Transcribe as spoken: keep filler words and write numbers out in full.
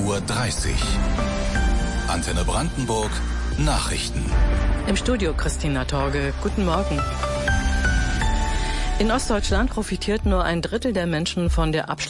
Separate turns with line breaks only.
Uhr dreißig. Antenne Brandenburg Nachrichten.
Im Studio Christina Torge. Guten Morgen. In Ostdeutschland profitiert nur ein Drittel der Menschen von der Abschluss